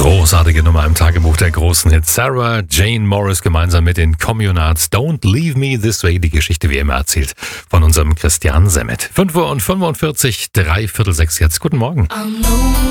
Großartige Nummer im Tagebuch der großen Hits. Sarah Jane Morris gemeinsam mit den Communards. Don't Leave Me This Way. Die Geschichte wie immer erzählt von unserem Christian Semmet. 5:45 Uhr, 3/4 6 jetzt. Guten Morgen.